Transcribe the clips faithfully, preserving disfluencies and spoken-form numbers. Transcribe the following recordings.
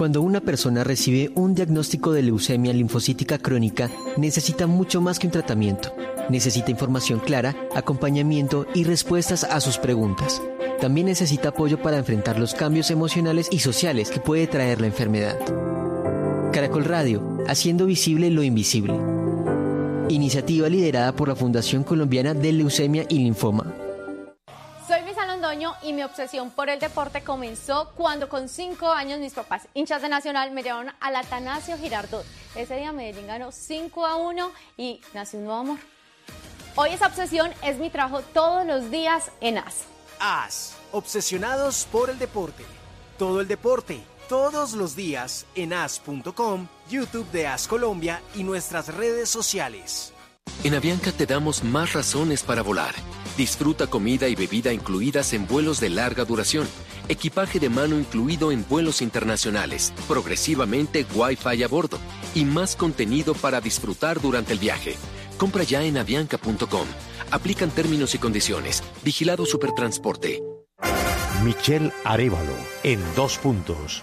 Cuando una persona recibe un diagnóstico de leucemia linfocítica crónica, necesita mucho más que un tratamiento. Necesita información clara, acompañamiento y respuestas a sus preguntas. También necesita apoyo para enfrentar los cambios emocionales y sociales que puede traer la enfermedad. Caracol Radio, haciendo visible lo invisible. Iniciativa liderada por la Fundación Colombiana de Leucemia y Linfoma. Soy Luisa Londoño y mi obsesión por el deporte comenzó cuando con cinco años mis papás, hinchas de Nacional, me llevaron al Atanasio Girardot. Ese día Medellín ganó cinco a uno y nació un nuevo amor. Hoy esa obsesión es mi trabajo todos los días en A S. A S, obsesionados por el deporte. Todo el deporte, todos los días en A S punto com, YouTube de A S Colombia y nuestras redes sociales. En Avianca te damos más razones para volar. Disfruta comida y bebida incluidas en vuelos de larga duración, equipaje de mano incluido en vuelos internacionales, progresivamente Wi-Fi a bordo y más contenido para disfrutar durante el viaje. Compra ya en avianca punto com. Aplican términos y condiciones. Vigilado Supertransporte. Michelle Arévalo, en dos puntos.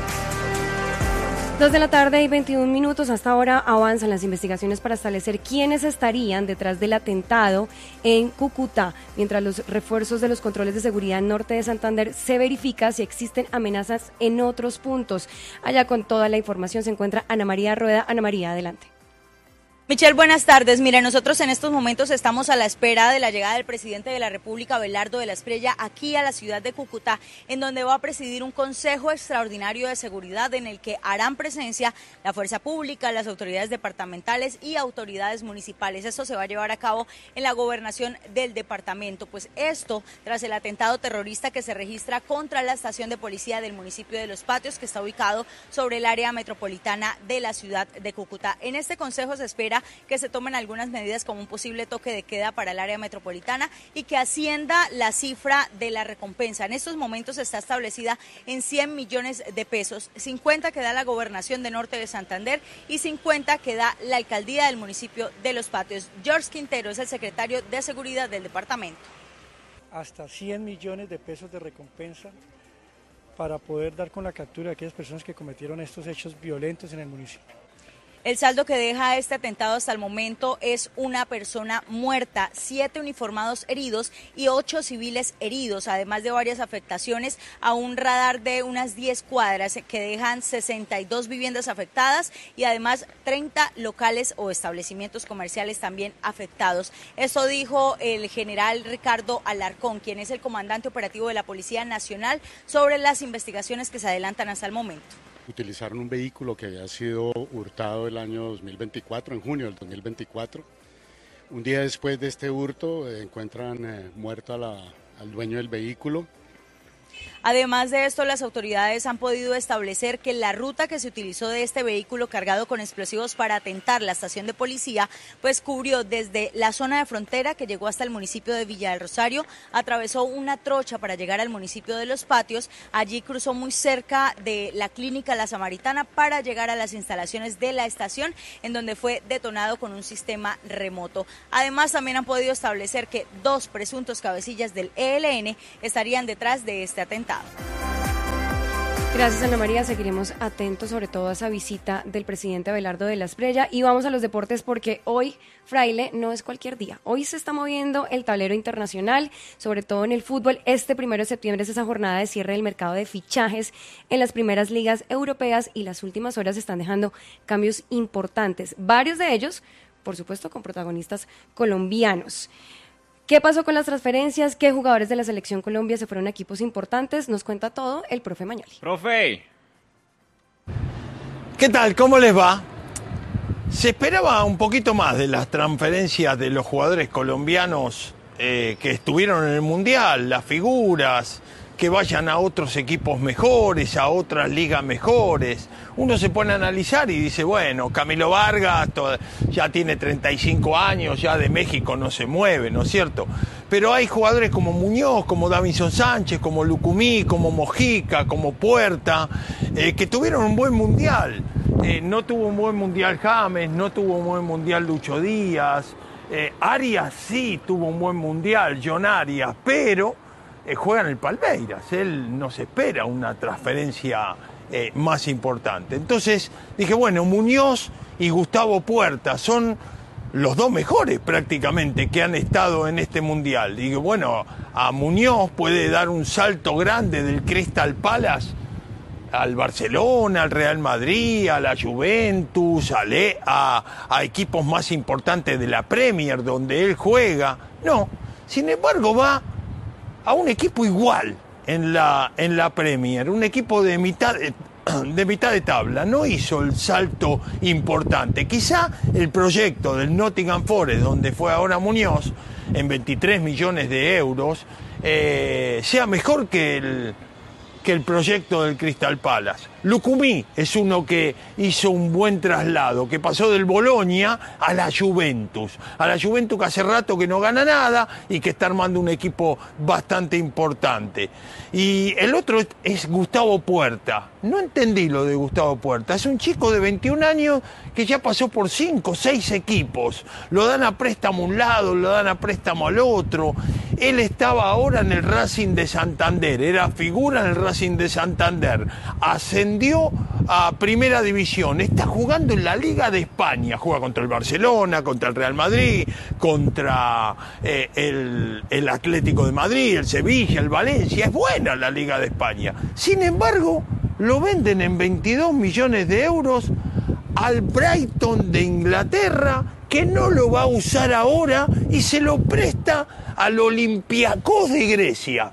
Dos de la tarde y veintiún minutos. Hasta ahora avanzan las investigaciones para establecer quiénes estarían detrás del atentado en Cúcuta, mientras los refuerzos de los controles de seguridad en norte de Santander se verifica si existen amenazas en otros puntos. Allá con toda la información se encuentra Ana María Rueda. Ana María, adelante. Michelle, buenas tardes. Mire, nosotros en estos momentos estamos a la espera de la llegada del presidente de la República, Abelardo de la Espriella, aquí a la ciudad de Cúcuta, en donde va a presidir un consejo extraordinario de seguridad en el que harán presencia la fuerza pública, las autoridades departamentales y autoridades municipales. Esto se va a llevar a cabo en la gobernación del departamento. Pues esto tras el atentado terrorista que se registra contra la estación de policía del municipio de Los Patios, que está ubicado sobre el área metropolitana de la ciudad de Cúcuta. En este consejo se espera que se tomen algunas medidas como un posible toque de queda para el área metropolitana y que ascienda la cifra de la recompensa. En estos momentos está establecida en cien millones de pesos, cincuenta que da la gobernación de Norte de Santander y cincuenta que da la alcaldía del municipio de Los Patios. George Quintero es el secretario de Seguridad del departamento. Hasta cien millones de pesos de recompensa para poder dar con la captura de aquellas personas que cometieron estos hechos violentos en el municipio. El saldo que deja este atentado hasta el momento es una persona muerta, siete uniformados heridos y ocho civiles heridos, además de varias afectaciones a un radar de unas diez cuadras que dejan sesenta y dos viviendas afectadas y además treinta locales o establecimientos comerciales también afectados. Esto dijo el general Ricardo Alarcón, quien es el comandante operativo de la Policía Nacional, sobre las investigaciones que se adelantan hasta el momento. Utilizaron un vehículo que había sido hurtado el año dos mil veinticuatro, en junio del dos mil veinticuatro. Un día después de este hurto eh, encuentran eh, muerto a la, al dueño del vehículo. Además de esto, las autoridades han podido establecer que la ruta que se utilizó de este vehículo cargado con explosivos para atentar la estación de policía, pues cubrió desde la zona de frontera que llegó hasta el municipio de Villa del Rosario, atravesó una trocha para llegar al municipio de Los Patios, allí cruzó muy cerca de la clínica La Samaritana para llegar a las instalaciones de la estación, en donde fue detonado con un sistema remoto. Además, también han podido establecer que dos presuntos cabecillas del E L N estarían detrás de este atentado. Gracias, Ana María. Seguiremos atentos sobre todo a esa visita del presidente Abelardo de la Espriella. Y vamos a los deportes porque hoy, Fraile, no es cualquier día. Hoy se está moviendo el tablero internacional, sobre todo en el fútbol. Este primero de septiembre es esa jornada de cierre del mercado de fichajes en las primeras ligas europeas y las últimas horas están dejando cambios importantes. Varios de ellos, por supuesto, con protagonistas colombianos. ¿Qué pasó con las transferencias? ¿Qué jugadores de la Selección Colombia se fueron a equipos importantes? Nos cuenta todo el profe Mañoli. ¡Profe! ¿Qué tal? ¿Cómo les va? Se esperaba un poquito más de las transferencias de los jugadores colombianos eh, que estuvieron en el Mundial, las figuras, que vayan a otros equipos mejores, a otras ligas mejores. Uno se pone a analizar y dice, bueno, Camilo Vargas ya tiene treinta y cinco años, ya de México no se mueve, ¿no es cierto? Pero hay jugadores como Muñoz, como Davinson Sánchez, como Lucumí, como Mojica, como Puerta, eh, que tuvieron un buen mundial. Eh, no tuvo un buen mundial James, no tuvo un buen mundial Lucho Díaz. Eh, Arias sí tuvo un buen mundial, John Arias, pero... juega en el Palmeiras, él no se espera una transferencia eh, más importante. Entonces dije, bueno, Muñoz y Gustavo Puerta son los dos mejores prácticamente que han estado en este mundial. Digo, bueno, a Muñoz puede dar un salto grande del Crystal Palace al Barcelona, al Real Madrid, a la Juventus, a, Le, a, a equipos más importantes de la Premier donde él juega. No, sin embargo va a un equipo igual en la, en la Premier, un equipo de mitad de, de mitad de tabla. No hizo el salto importante. Quizá el proyecto del Nottingham Forest, donde fue ahora Muñoz, en veintitrés millones de euros, eh, sea mejor que el que el proyecto del Crystal Palace. Lucumí es uno que hizo un buen traslado, que pasó del Bolonia a la Juventus. A la Juventus que hace rato que no gana nada y que está armando un equipo bastante importante. Y el otro es Gustavo Puerta. No entendí lo de Gustavo Puerta. Es un chico de veintiún años que ya pasó por cinco o seis equipos. Lo dan a préstamo a un lado, lo dan a préstamo al otro. Él estaba ahora en el Racing de Santander, era figura en el Racing de Santander. Ascendió a Primera División, está jugando en la Liga de España. Juega contra el Barcelona, contra el Real Madrid, contra eh, el, el Atlético de Madrid, el Sevilla, el Valencia. Es buena la Liga de España. Sin embargo, lo venden en veintidós millones de euros al Brighton de Inglaterra, que no lo va a usar ahora y se lo presta al Olympiacos de Grecia.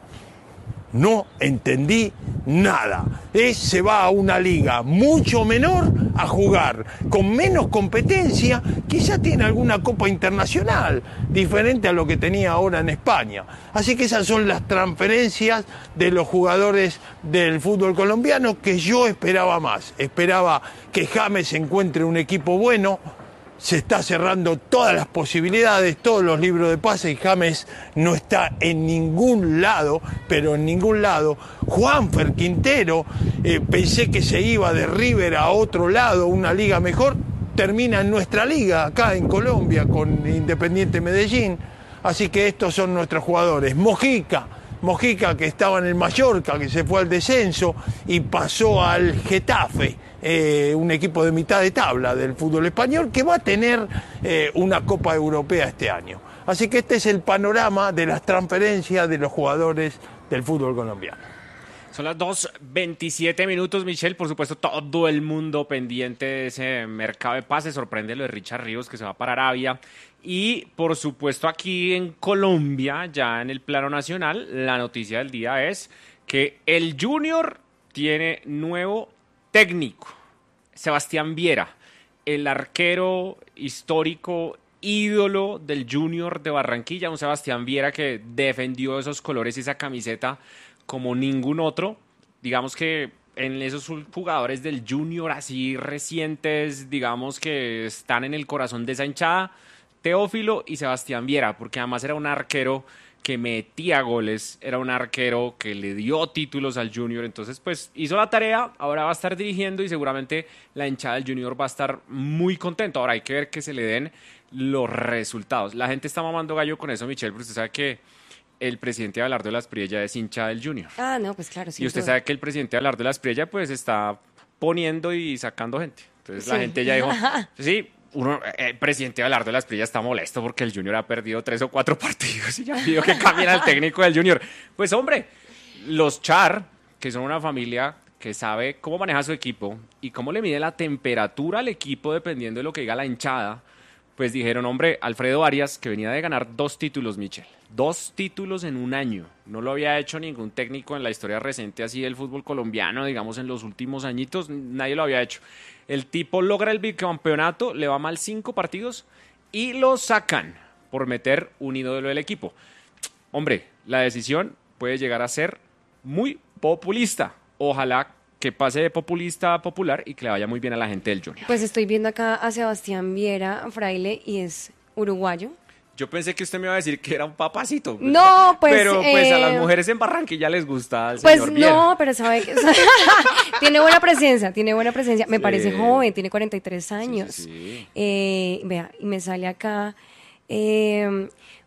No entendí nada. Es, se va a una liga mucho menor a jugar, con menos competencia, quizá tiene alguna copa internacional, diferente a lo que tenía ahora en España. Así que esas son las transferencias de los jugadores del fútbol colombiano que yo esperaba más. Esperaba que James encuentre un equipo bueno. Se está cerrando todas las posibilidades, todos los libros de pase, y James no está en ningún lado, pero en ningún lado. Juanfer Quintero, eh, pensé que se iba de River a otro lado, una liga mejor, termina en nuestra liga, acá en Colombia, con Independiente Medellín. Así que estos son nuestros jugadores. Mojica, Mojica que estaba en el Mallorca, que se fue al descenso y pasó al Getafe. Eh, un equipo de mitad de tabla del fútbol español que va a tener eh, una Copa Europea este año. Así que este es el panorama de las transferencias de los jugadores del fútbol colombiano. Son las dos veintisiete minutos, Michelle. Por supuesto, todo el mundo pendiente de ese mercado de pases. Sorprende lo de Richard Ríos, que se va para Arabia. Y, por supuesto, aquí en Colombia, ya en el plano nacional, la noticia del día es que el Junior tiene nuevo técnico. Sebastián Viera, el arquero histórico, ídolo del Junior de Barranquilla, un Sebastián Viera que defendió esos colores y esa camiseta como ningún otro. Digamos que en esos jugadores del Junior así recientes, digamos que están en el corazón de esa hinchada, Teófilo y Sebastián Viera, porque además era un arquero que metía goles, era un arquero que le dio títulos al Junior. Entonces pues hizo la tarea, ahora va a estar dirigiendo y seguramente la hinchada del Junior va a estar muy contento. Ahora hay que ver que se le den los resultados. La gente está mamando gallo con eso, Michelle, porque usted sabe que el presidente Abelardo de la Espriella es hincha del Junior. Ah, no, pues claro. Y usted todo. sabe que el presidente Abelardo de la Espriella pues está poniendo y sacando gente. Entonces sí. La gente ya dijo, sí, uno, el presidente Abelardo de la Espriella está molesto porque el Junior ha perdido tres o cuatro partidos y ya pidió que cambien al técnico del Junior. Pues hombre, los Char, que son una familia que sabe cómo maneja su equipo y cómo le mide la temperatura al equipo dependiendo de lo que diga la hinchada, pues dijeron, hombre, Alfredo Arias, que venía de ganar dos títulos, Michel, dos títulos en un año. No lo había hecho ningún técnico en la historia reciente así del fútbol colombiano, digamos en los últimos añitos, nadie lo había hecho. El tipo logra el bicampeonato, le va mal cinco partidos y lo sacan por meter un ídolo del equipo. Hombre, la decisión puede llegar a ser muy populista. Ojalá que pase de populista a popular y que le vaya muy bien a la gente del Junior. Pues estoy viendo acá a Sebastián Viera, Fraile, y es uruguayo. Yo pensé que usted me iba a decir que era un papacito. No, pues... Pero pues eh, a las mujeres en Barranquilla les gusta el pues señor Viera. No, pero sabe que... tiene buena presencia, tiene buena presencia. Me Sí. parece joven, tiene cuarenta y tres años. Sí, sí, sí. Eh, vea, y me sale acá... Eh,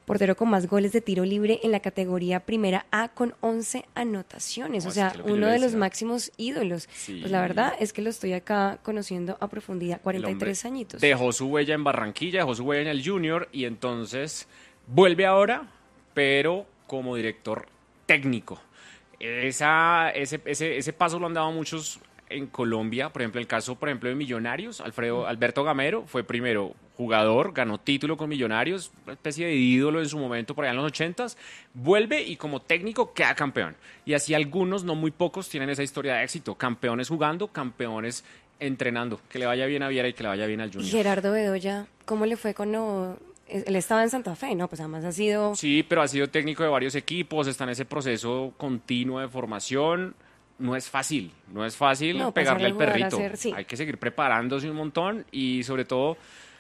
portero con más goles de tiro libre en la categoría Primera A con once anotaciones, No, o sea, es que lo que yo uno le de los decía. máximos ídolos. Sí. Pues la verdad es que lo estoy acá conociendo a profundidad, El cuarenta y hombre tres añitos. Dejó su huella en Barranquilla, dejó su huella en el Junior y entonces vuelve ahora, pero como director técnico. Esa, ese, ese, ese paso lo han dado muchos en Colombia, por ejemplo, el caso, por ejemplo, de Millonarios, Alfredo Alberto Gamero fue primero jugador, ganó título con Millonarios, una especie de ídolo en su momento por allá en los ochentas, vuelve y como técnico queda campeón. Y así algunos, no muy pocos, tienen esa historia de éxito, campeones jugando, campeones entrenando, que le vaya bien a Viera y que le vaya bien al Y Junior. Gerardo Bedoya, ¿cómo le fue cuando él estaba en Santa Fe? No, pues además ha sido... Sí, pero ha sido técnico de varios equipos, está en ese proceso continuo de formación. No es fácil, no es fácil No, pegarle pasarle al a jugar a perrito. hacer, sí. Hay que seguir preparándose un montón y sobre todo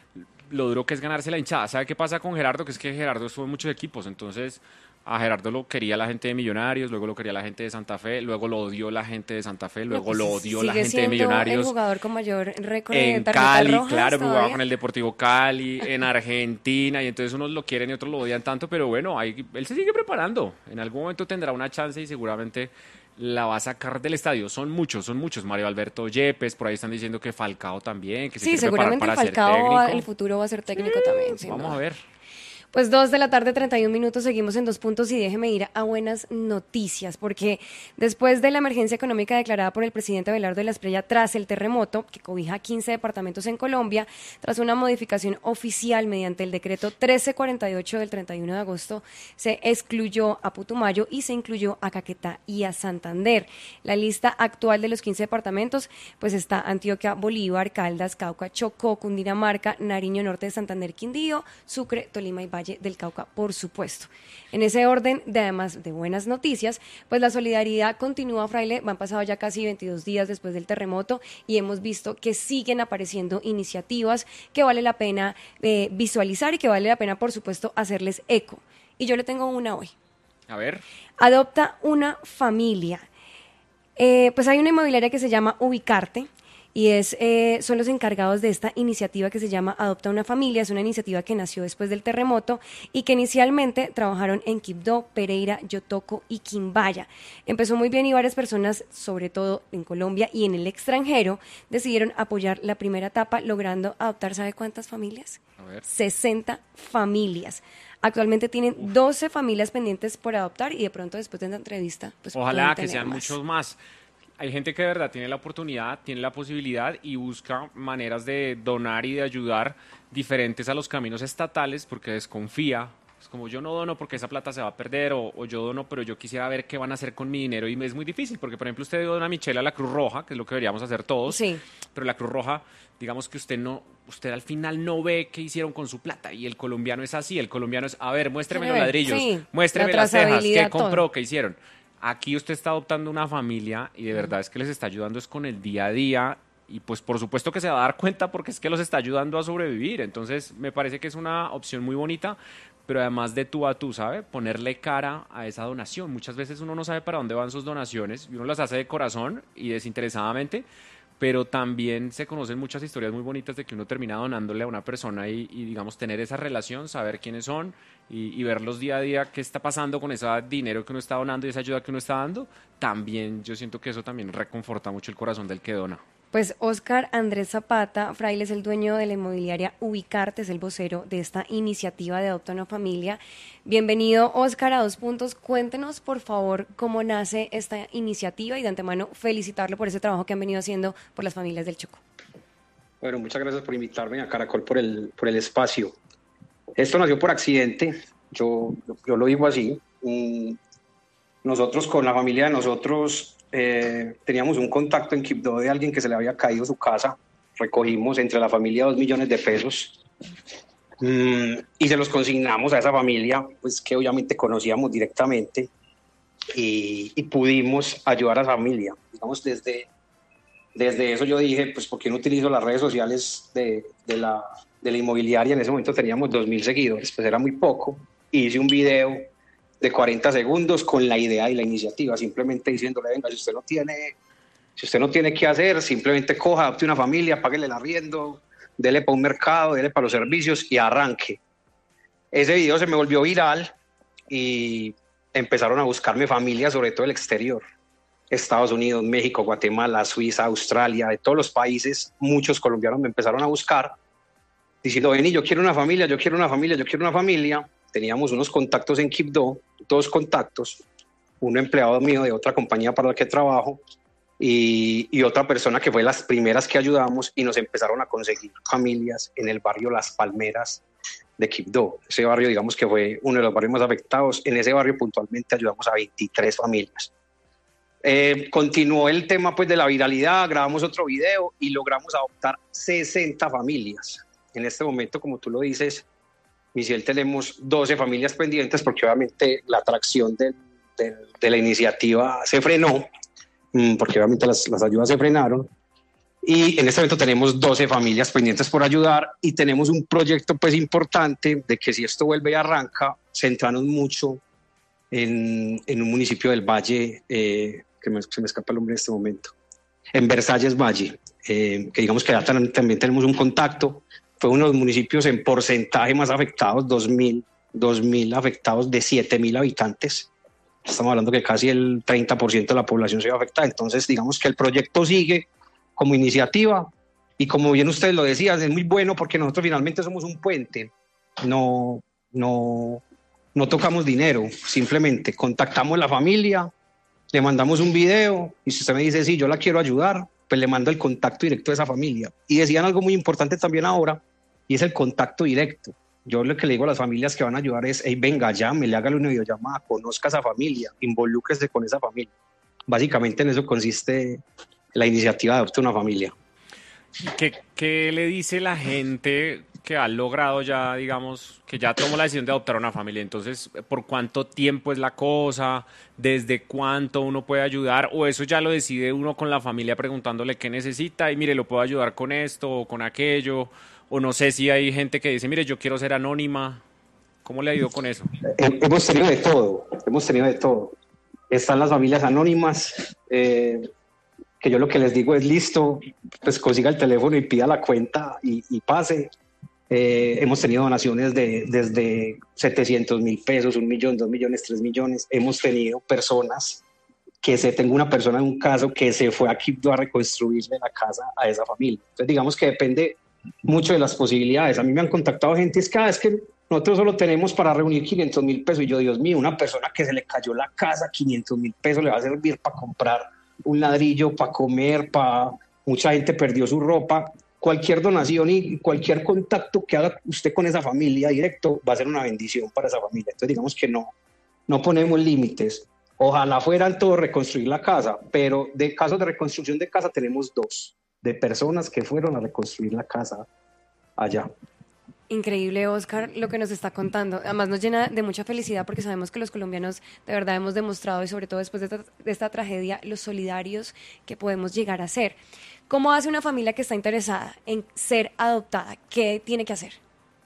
lo duro que es ganarse la hinchada. ¿Sabe qué pasa con Gerardo? Que es que Gerardo estuvo en muchos equipos, entonces a Gerardo lo quería la gente de Millonarios, luego lo quería la gente de Santa Fe, luego lo odió la gente de Santa Fe, luego No, pues lo odió la sigue gente de siendo Millonarios. el jugador con mayor récord de En tarjetas Cali, rojas claro, jugaba todavía. con el Deportivo Cali, en Argentina, y entonces unos lo quieren y otros lo odian tanto, pero bueno, ahí, él se sigue preparando. En algún momento tendrá una chance y seguramente la va a sacar del estadio. Son muchos, son muchos. Mario Alberto Yepes, por ahí están diciendo que Falcao también, que se Sí, quiere preparar seguramente para ser Falcao va- técnico. el futuro va a ser técnico también. sin Vamos duda. a ver. Pues dos de la tarde, treinta y un minutos, seguimos en Dos Puntos y déjeme ir a buenas noticias, porque después de la emergencia económica declarada por el presidente Abelardo de la Espriella tras el terremoto, que cobija quince departamentos en Colombia, tras una modificación oficial mediante el decreto trece cuarenta y ocho del treinta y uno de agosto, se excluyó a Putumayo y se incluyó a Caquetá y a Santander. La lista actual de los quince departamentos, pues está Antioquia, Bolívar, Caldas, Cauca, Chocó, Cundinamarca, Nariño, Norte de Santander, Quindío, Sucre, Tolima y Valle del Cauca, por supuesto. En ese orden, de además de buenas noticias, pues la solidaridad continúa, Fraile. Han pasado ya casi veintidós días después del terremoto y hemos visto que siguen apareciendo iniciativas que vale la pena eh, visualizar y que vale la pena, por supuesto, hacerles eco. Y yo le tengo una hoy. A ver. Adopta una familia. Eh, pues hay una inmobiliaria que se llama Ubicarte y es, eh, son los encargados de esta iniciativa que se llama Adopta una Familia. Es una iniciativa que nació después del terremoto y que inicialmente trabajaron en Quibdó, Pereira, Yotoco y Quimbaya. Empezó muy bien y varias personas, sobre todo en Colombia y en el extranjero, decidieron apoyar la primera etapa, logrando adoptar, ¿sabe cuántas familias? A ver. sesenta familias. Actualmente tienen doce familias pendientes por adoptar y de pronto después de esta entrevista, pues Ojalá pueden que tener sean más. muchos más. Hay gente que de verdad tiene la oportunidad, tiene la posibilidad y busca maneras de donar y de ayudar diferentes a los caminos estatales porque desconfía. Es como yo no dono porque esa plata se va a perder o, o yo dono pero yo quisiera ver qué van a hacer con mi dinero y me es muy difícil porque por ejemplo usted dona a Michelle a la Cruz Roja, que es lo que deberíamos hacer todos, Sí. pero la Cruz Roja, digamos que usted no, usted al final no ve qué hicieron con su plata y el colombiano es así, el colombiano es, a ver, muéstreme Quiere los ver, ladrillos, sí, muéstreme la las tejas, qué trazabilidad, compró, todo. qué hicieron. Aquí usted está adoptando una familia y de verdad es que les está ayudando es con el día a día y pues por supuesto que se va a dar cuenta porque es que los está ayudando a sobrevivir. Entonces me parece que es una opción muy bonita, pero además de tú a tú, ¿sabe? Ponerle cara a esa donación. Muchas veces uno no sabe para dónde van sus donaciones y uno las hace de corazón y desinteresadamente, pero también se conocen muchas historias muy bonitas de que uno termina donándole a una persona y, y digamos, tener esa relación, saber quiénes son y, y verlos día a día, qué está pasando con ese dinero que uno está donando y esa ayuda que uno está dando, también yo siento que eso también reconforta mucho el corazón del que dona. Pues Óscar Andrés Zapata, Fraile, es el dueño de la inmobiliaria Ubicarte, es el vocero de esta iniciativa de Adopta una Familia. Bienvenido, Óscar, a Dos Puntos. Cuéntenos, por favor, cómo nace esta iniciativa y de antemano felicitarlo por ese trabajo que han venido haciendo por las familias del Chocó. Bueno, muchas gracias por invitarme a Caracol por el, por el espacio. Esto nació por accidente, yo, yo lo digo así. Nosotros con la familia de nosotros eh, teníamos un contacto en Quibdó de alguien que se le había caído su casa. Recogimos entre la familia dos millones de pesos mm, y se los consignamos a esa familia, pues que obviamente conocíamos directamente y, y pudimos ayudar a esa familia. Digamos, desde, desde eso yo dije, pues ¿por qué no utilizo las redes sociales de, de, la, de la inmobiliaria? En ese momento teníamos dos mil seguidores, pues era muy poco. Hice un video de cuarenta segundos con la idea y la iniciativa, simplemente diciéndole, venga, si usted no tiene, si usted no tiene qué hacer, simplemente coja, adopte una familia, páguele el arriendo, dele para un mercado, dele para los servicios y arranque. Ese video se me volvió viral y empezaron a buscarme familias, sobre todo del exterior. Estados Unidos, México, Guatemala, Suiza, Australia, de todos los países, muchos colombianos me empezaron a buscar diciendo, vení, yo quiero una familia, yo quiero una familia, yo quiero una familia. Teníamos unos contactos en Quibdó, dos contactos, un empleado mío de otra compañía para la que trabajo y, y otra persona que fue las primeras que ayudamos y nos empezaron a conseguir familias en el barrio Las Palmeras de Quibdó. Ese barrio, digamos que fue uno de los barrios más afectados. En ese barrio puntualmente ayudamos a veintitrés familias. Eh, continuó el tema pues de la viralidad, grabamos otro video y logramos adoptar sesenta familias. En este momento, como tú lo dices, Michelle, tenemos doce familias pendientes porque obviamente la atracción de, de, de la iniciativa se frenó, porque obviamente las, las ayudas se frenaron. Y en este momento tenemos doce familias pendientes por ayudar y tenemos un proyecto pues importante de que si esto vuelve y arranca, centrarnos mucho en, en un municipio del Valle, eh, que me, se me escapa el nombre en este momento, en Versalles Valle, eh, que digamos que ya también tenemos un contacto. Fue uno de los municipios en porcentaje más afectados, dos mil afectados de siete mil habitantes. Estamos hablando que casi el treinta por ciento de la población se va a afectar. Entonces, digamos que el proyecto sigue como iniciativa y como bien ustedes lo decían, es muy bueno porque nosotros finalmente somos un puente. No, no, no tocamos dinero, simplemente contactamos a la familia, le mandamos un video y si usted me dice, sí, yo la quiero ayudar, pues le mando el contacto directo de esa familia. Y decían algo muy importante también ahora, y es el contacto directo. Yo lo que le digo a las familias que van a ayudar es, hey, venga, llame, le hágale una videollamada, conozca a esa familia, involúquese con esa familia. Básicamente en eso consiste la iniciativa de Adopta una Familia. ¿Qué, ¿Qué le dice la gente que ha logrado ya, digamos, que ya tomó la decisión de adoptar una familia? Entonces, ¿por cuánto tiempo es la cosa? ¿Desde cuánto uno puede ayudar? ¿O eso ya lo decide uno con la familia preguntándole qué necesita? Y mire, ¿lo puedo ayudar con esto o con aquello? O no sé si hay gente que dice, mire, yo quiero ser anónima. ¿Cómo le ha ido con eso? Hemos tenido de todo, hemos tenido de todo. Están las familias anónimas, eh, que yo lo que les digo es listo, pues consiga el teléfono y pida la cuenta y, y pase. Eh, hemos tenido donaciones de desde setecientos mil pesos, un millón, dos millones, tres millones. Hemos tenido personas que se tengo una persona en un caso que se fue a Quibdó a reconstruirle la casa a esa familia. Entonces digamos que depende mucho de las posibilidades. A mí me han contactado gente, es que, ah, es que nosotros solo tenemos para reunir quinientos mil pesos y yo, Dios mío, una persona que se le cayó la casa, quinientos mil pesos le va a servir para comprar un ladrillo, para comer, para mucha gente perdió su ropa. Cualquier donación y cualquier contacto que haga usted con esa familia directo va a ser una bendición para esa familia. Entonces digamos que no, no ponemos límites. Ojalá fueran todos reconstruir la casa, pero de casos de reconstrucción de casa tenemos dos, de personas que fueron a reconstruir la casa allá. Increíble, Oscar, lo que nos está contando. Además nos llena de mucha felicidad porque sabemos que los colombianos de verdad hemos demostrado, y sobre todo después de esta, de esta tragedia, los solidarios que podemos llegar a ser. ¿Cómo hace una familia que está interesada en ser adoptada? ¿Qué tiene que hacer?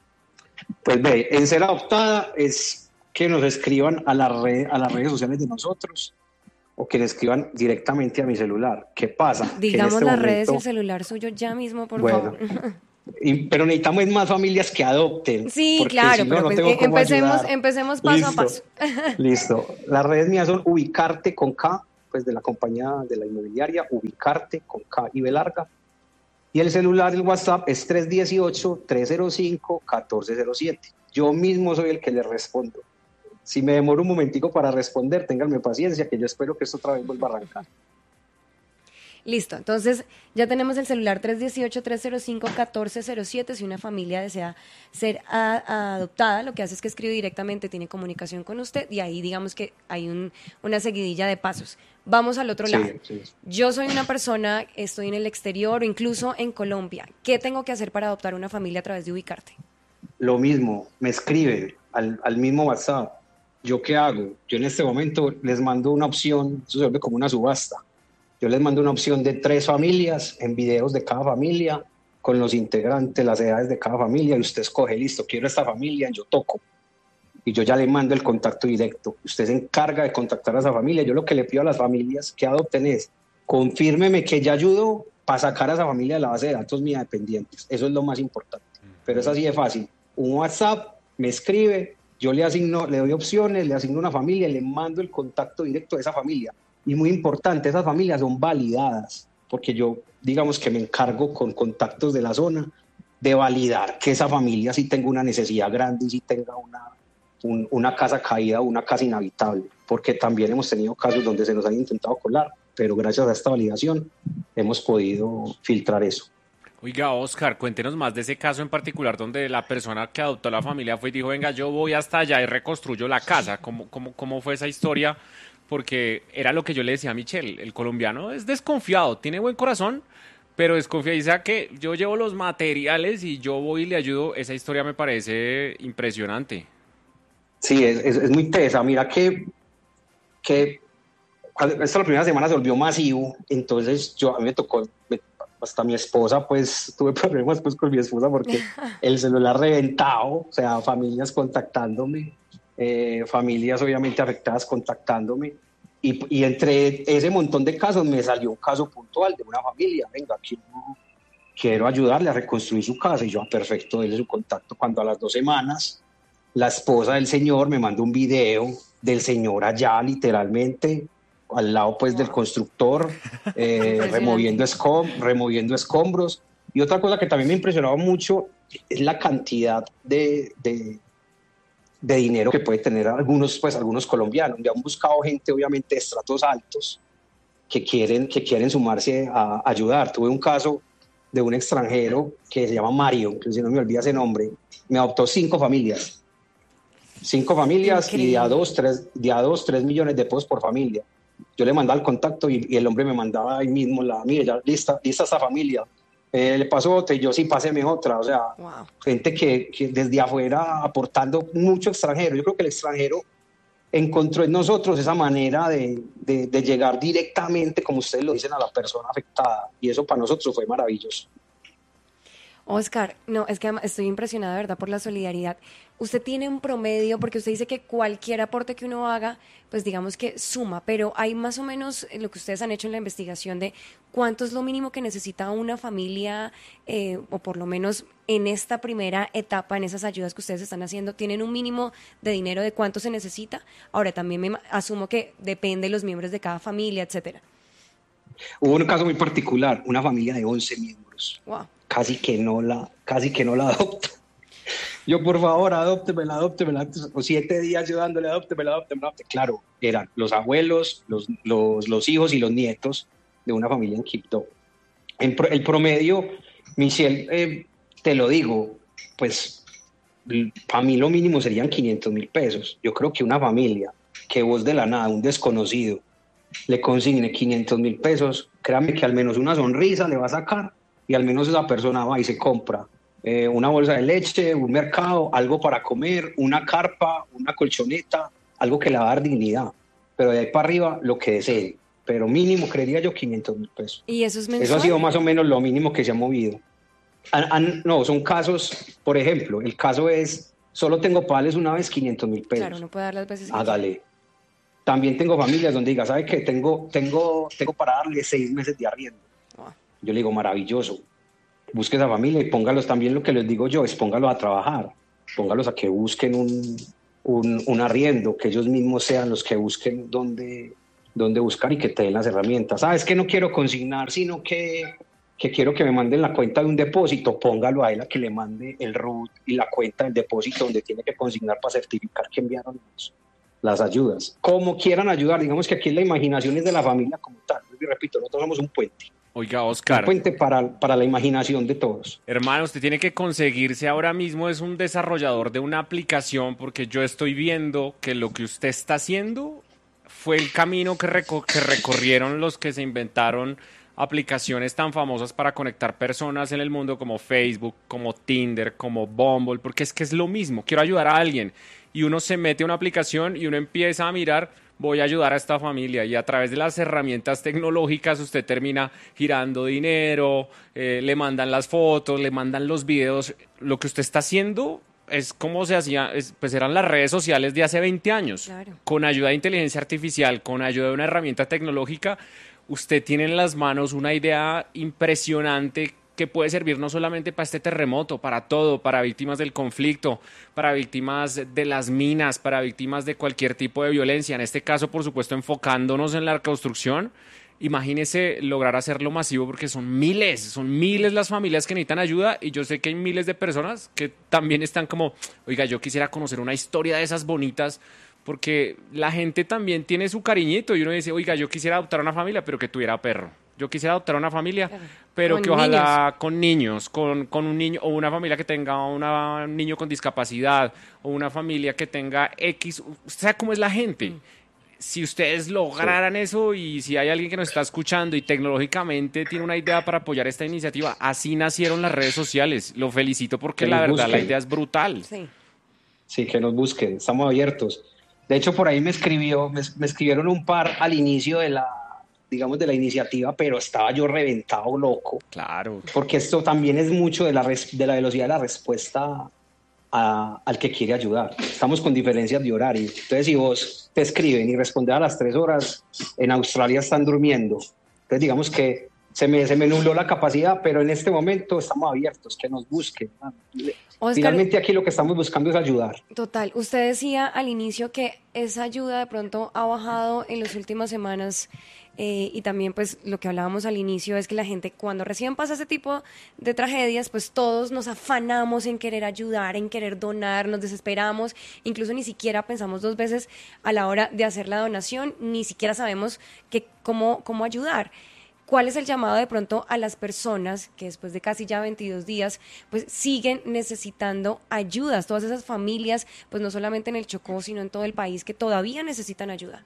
Pues ve, en ser adoptada es que nos escriban a, la red, a las redes sociales de nosotros o que le escriban directamente a mi celular. ¿Qué pasa? Digamos este las momento, redes y el celular suyo ya mismo, por bueno, favor. Y, pero necesitamos más familias que adopten. Sí, claro, si no, pero no pues, tengo eh, cómo empecemos, ayudar. empecemos paso Listo, a paso. Listo. Las redes mías son Ubicarte con K, pues de la compañía de la inmobiliaria, Ubicarte con K y B larga. Y el celular, el WhatsApp es tres uno ocho, tres cero cinco, uno cuatro cero siete. Yo mismo soy el que le respondo. Si me demoro un momentico para responder, ténganme paciencia, que yo espero que esto otra vez vuelva a arrancar. Listo, entonces ya tenemos el celular tres uno ocho, tres cero cinco, uno cuatro cero siete. Si una familia desea ser a, a adoptada, lo que hace es que escribe directamente, tiene comunicación con usted y ahí digamos que hay un, una seguidilla de pasos. Vamos al otro Sí, lado. sí. Yo soy una persona, estoy en el exterior o incluso en Colombia. ¿Qué tengo que hacer para adoptar una familia a través de Ubicarte? Lo mismo, me escriben al, al mismo WhatsApp. ¿Yo qué hago? Yo en este momento les mando una opción, eso se vuelve como una subasta. Yo les mando una opción de tres familias en videos de cada familia, con los integrantes, las edades de cada familia, y usted escoge, listo, quiero esta familia, yo toco. Y yo ya le mando el contacto directo. Usted se encarga de contactar a esa familia. Yo lo que le pido a las familias que adopten es, confírmeme que ya ayudó para sacar a esa familia de la base de datos mía dependientes. Eso es lo más importante. Pero es así de fácil. Un WhatsApp me escribe, yo le asigno, le doy opciones, le asigno una familia, le mando el contacto directo de esa familia. Y muy importante, esas familias son validadas, porque yo, digamos que me encargo con contactos de la zona de validar que esa familia sí tenga una necesidad grande y sí tenga una, un, una casa caída o una casa inhabitable, porque también hemos tenido casos donde se nos han intentado colar, pero gracias a esta validación hemos podido filtrar eso. Oiga, Oscar, cuéntenos más de ese caso en particular donde la persona que adoptó la familia fue y dijo, venga, yo voy hasta allá y reconstruyo la casa. ¿Cómo, cómo, cómo fue esa historia? Porque era lo que yo le decía a Michelle, el colombiano es desconfiado, tiene buen corazón, pero desconfía y dice que yo llevo los materiales y yo voy y le ayudo. Esa historia me parece impresionante. Sí, es, es, es muy tesa. Mira que, que esta la primera semana se volvió masivo, entonces yo, a mí me tocó, me, hasta mi esposa, pues tuve problemas pues, con mi esposa porque el celular reventado, o sea, familias contactándome, eh, familias obviamente afectadas contactándome, y, y entre ese montón de casos me salió un caso puntual de una familia, venga, quiero, quiero ayudarle a reconstruir su casa, y yo, perfecto, déle su contacto. Cuando a las dos semanas la esposa del señor me mandó un video del señor allá, literalmente, al lado pues del constructor, eh, removiendo, escom removiendo escombros. Y otra cosa que también me impresionaba mucho es la cantidad de, de, de dinero que puede tener algunos, pues, algunos colombianos. Ya han buscado gente obviamente de estratos altos que quieren, que quieren sumarse a, a ayudar. Tuve un caso de un extranjero que se llama Mario, que si no me olvida ese nombre, me adoptó cinco familias. Cinco familias. Increíble. Y de a dos, tres, de a dos, tres millones de pesos por familia. Yo le mandaba el contacto y, y el hombre me mandaba ahí mismo la, mire, ya lista, lista esta familia, eh, le pasó otra y yo sí, páseme otra, o sea, wow. Gente que, que desde afuera aportando mucho extranjero. Yo creo que el extranjero encontró en nosotros esa manera de, de, de llegar directamente, como ustedes lo dicen, a la persona afectada, y eso para nosotros fue maravilloso. Oscar, no, es que estoy impresionada, de verdad, por la solidaridad. Usted tiene un promedio, porque usted dice que cualquier aporte que uno haga, pues digamos que suma, pero hay más o menos lo que ustedes han hecho en la investigación de cuánto es lo mínimo que necesita una familia, eh, o por lo menos en esta primera etapa, en esas ayudas que ustedes están haciendo, ¿tienen un mínimo de dinero de cuánto se necesita? Ahora, también me asumo que depende de los miembros de cada familia, etcétera. Hubo un caso muy particular, una familia de once miembros. Wow. Casi que no la, casi que no la adopto. Yo, por favor, adóptemela, adóptemela. O siete días yo dándole, adóptemela, adóptemela, adóptemela. Claro, eran los abuelos, los, los, los hijos y los nietos de una familia en Quibdó. En pro, el promedio, Michelle, eh, te lo digo, pues para mí lo mínimo serían quinientos mil pesos. Yo creo que una familia que vos de la nada, un desconocido, le consigne quinientos mil pesos, créame que al menos una sonrisa le va a sacar. Y al menos esa persona va y se compra eh, una bolsa de leche, un mercado, algo para comer, una carpa, una colchoneta, algo que le va a dar dignidad. Pero de ahí para arriba, lo que desee. Pero mínimo, creería yo, quinientos mil pesos. ¿Y eso es mensual? Eso ha sido más o menos lo mínimo que se ha movido. Han, han, no, son casos, por ejemplo, el caso es, solo tengo para darles una vez quinientos mil pesos. Claro, no puede dar las veces. Hágale. También tengo familias donde diga, ¿sabe qué? Tengo, tengo, tengo para darle seis meses de arriendo. Wow. Yo le digo, maravilloso, busque esa familia y póngalos también, lo que les digo yo, es póngalos a trabajar, póngalos a que busquen un, un, un arriendo, que ellos mismos sean los que busquen dónde, dónde buscar y que te den las herramientas. ¿Sabes que no quiero consignar, sino que, que quiero que me manden la cuenta de un depósito? Póngalo a él a que le mande el R U T y la cuenta del depósito donde tiene que consignar para certificar que enviaron los, las ayudas. Como quieran ayudar, digamos que aquí la imaginación es de la familia como tal. Y repito, nosotros somos un puente. Oiga, Oscar. Un puente para, para la imaginación de todos. Hermano, usted tiene que conseguirse ahora mismo, es un desarrollador de una aplicación, porque yo estoy viendo que lo que usted está haciendo fue el camino que, reco que recorrieron los que se inventaron aplicaciones tan famosas para conectar personas en el mundo como Facebook, como Tinder, como Bumble, porque es que es lo mismo, quiero ayudar a alguien. Y uno se mete a una aplicación y uno empieza a mirar, voy a ayudar a esta familia, y a través de las herramientas tecnológicas usted termina girando dinero, eh, le mandan las fotos, le mandan los videos. Lo que usted está haciendo es como se hacía, es, pues eran las redes sociales de hace veinte años. Claro. Con ayuda de inteligencia artificial, con ayuda de una herramienta tecnológica, usted tiene en las manos una idea impresionante que puede servir no solamente para este terremoto, para todo, para víctimas del conflicto, para víctimas de las minas, para víctimas de cualquier tipo de violencia. En este caso, por supuesto, enfocándonos en la reconstrucción. Imagínese lograr hacerlo masivo porque son miles, son miles las familias que necesitan ayuda y yo sé que hay miles de personas que también están como, oiga, yo quisiera conocer una historia de esas bonitas, porque la gente también tiene su cariñito y uno dice, oiga, yo quisiera adoptar una familia, pero que tuviera perro. Yo quisiera adoptar una familia, claro, pero con que ojalá niños. con niños, con, con un niño, o una familia que tenga una, un niño con discapacidad, o una familia que tenga X, o sea, cómo es la gente. Mm. Si ustedes lograran sí. eso y si hay alguien que nos está escuchando y tecnológicamente tiene una idea para apoyar esta iniciativa, así nacieron las redes sociales. Lo felicito porque la verdad busquen. La idea es brutal. Sí. sí, que nos busquen, estamos abiertos. De hecho, por ahí me escribió, me, me escribieron un par al inicio de la, digamos, de la iniciativa, pero estaba yo reventado loco. Claro. Porque esto también es mucho de la, res, de la velocidad de la respuesta a, al que quiere ayudar. Estamos con diferencias de horario. Entonces, si vos te escriben y respondes a las tres horas, en Australia están durmiendo. Entonces, digamos que se me, se me nubló la capacidad, pero en este momento estamos abiertos, que nos busquen. Oscar, finalmente aquí lo que estamos buscando es ayudar. Total. Usted decía al inicio que esa ayuda de pronto ha bajado en las últimas semanas eh, y también pues lo que hablábamos al inicio es que la gente cuando recién pasa ese tipo de tragedias pues todos nos afanamos en querer ayudar, en querer donar, nos desesperamos, incluso ni siquiera pensamos dos veces a la hora de hacer la donación, ni siquiera sabemos que, cómo, cómo ayudar. ¿Cuál es el llamado de pronto a las personas que después de casi ya veintidós días pues siguen necesitando ayudas? Todas esas familias, pues no solamente en el Chocó, sino en todo el país que todavía necesitan ayuda.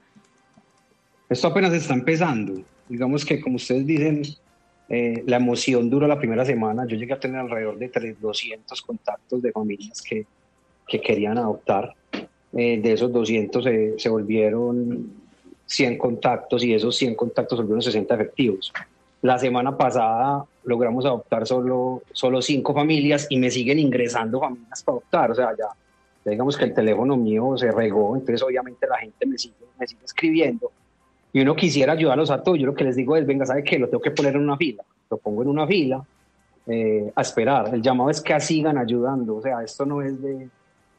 Esto apenas está empezando. Digamos que, como ustedes dicen, eh, la emoción duró la primera semana. Yo llegué a tener alrededor de doscientos contactos de familias que, que querían adoptar. Eh, de esos doscientos eh, se volvieron cien contactos y esos cien contactos volvieron sesenta efectivos. La semana pasada logramos adoptar solo, solo cinco familias y me siguen ingresando familias para adoptar. O sea, ya, ya digamos que el teléfono mío se regó, entonces obviamente la gente me sigue, me sigue escribiendo y uno quisiera ayudarlos a todos. Yo lo que les digo es, venga, ¿sabe qué? Lo tengo que poner en una fila. Lo pongo en una fila eh, a esperar. El llamado es que sigan ayudando. O sea, esto no es de,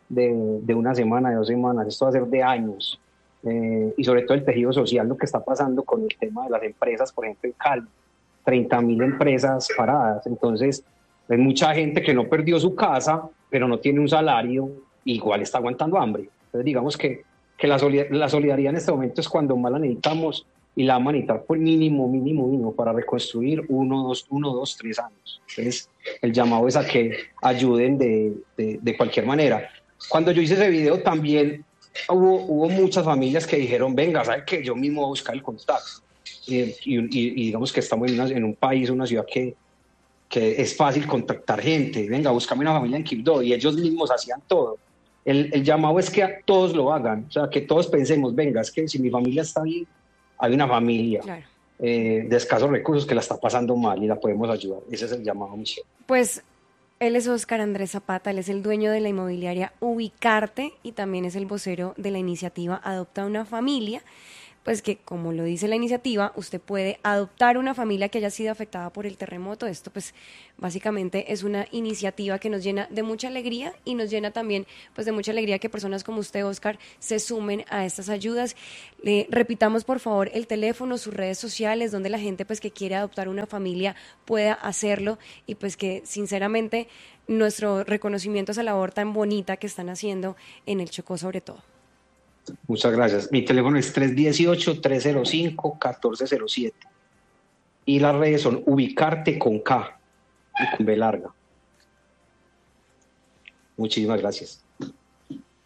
de, de una semana, de dos semanas, esto va a ser de años. Eh, y sobre todo el tejido social, lo que está pasando con el tema de las empresas, por ejemplo en Cali, treinta mil empresas paradas. Entonces hay mucha gente que no perdió su casa, pero no tiene un salario, igual está aguantando hambre. Entonces digamos que, que la, solidar- la solidaridad en este momento es cuando más la necesitamos y la vamos a necesitar por mínimo, mínimo, mínimo para reconstruir uno, dos, uno, dos, tres años. Entonces el llamado es a que ayuden de, de, de cualquier manera. Cuando yo hice ese video también Hubo, hubo muchas familias que dijeron, venga, ¿sabes qué? Yo mismo voy a buscar el contacto. Y, y, y digamos que estamos en, una, en un país, una ciudad que, que es fácil contactar gente. Venga, búscame una familia en Quibdó. Y ellos mismos hacían todo. El, el llamado es que a todos lo hagan. O sea, que todos pensemos, venga, es que si mi familia está bien, hay una familia claro. eh, de escasos recursos que la está pasando mal y la podemos ayudar. Ese es el llamado, Michelle. Pues él es Oscar Andrés Zapata, él es el dueño de la inmobiliaria Ubicarte y también es el vocero de la iniciativa Adopta una Familia, pues que como lo dice la iniciativa, usted puede adoptar una familia que haya sido afectada por el terremoto. Esto pues básicamente es una iniciativa que nos llena de mucha alegría y nos llena también pues de mucha alegría que personas como usted, Oscar, se sumen a estas ayudas. Le repitamos por favor el teléfono, sus redes sociales, donde la gente pues que quiere adoptar una familia pueda hacerlo y pues que sinceramente nuestro reconocimiento a esa labor tan bonita que están haciendo en el Chocó sobre todo. Muchas gracias. Mi teléfono es tres uno ocho, tres cero cinco, uno cuatro cero siete y las redes son Ubicarte con K y con B larga. Muchísimas gracias.